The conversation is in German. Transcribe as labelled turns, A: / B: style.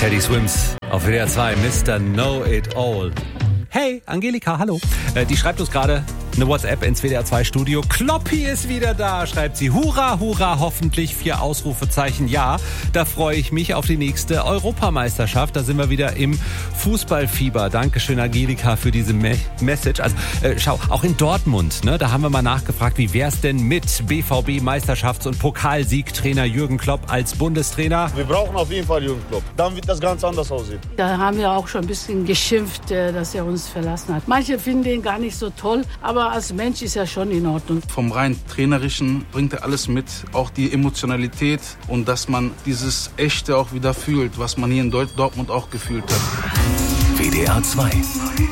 A: Teddy Swims auf WDR 2, Mr. Know It All. Hey, Angelika, hallo. Die schreibt uns gerade eine WhatsApp ins WDR 2 Studio. Kloppi ist wieder da, schreibt sie. Hurra, hurra, hoffentlich 4 Ausrufezeichen. Ja, da freue ich mich auf die nächste Europameisterschaft. Da sind wir wieder im Fußballfieber. Dankeschön, Angelika, für diese Message. Also schau, auch in Dortmund, ne, da haben wir mal nachgefragt, wie wär's denn mit BVB-Meisterschafts- und Pokalsiegtrainer Jürgen Klopp als Bundestrainer?
B: Wir brauchen auf jeden Fall Jürgen Klopp. Dann wird das ganz anders aussehen.
C: Da haben wir auch schon ein bisschen geschimpft, dass er uns verlassen hat. Manche finden ihn gar nicht so toll, aber als Mensch ist er schon in Ordnung.
D: Vom rein Trainerischen bringt er alles mit, auch die Emotionalität und dass man dieses Echte auch wieder fühlt, was man hier in Dortmund auch gefühlt hat.
E: WDR 2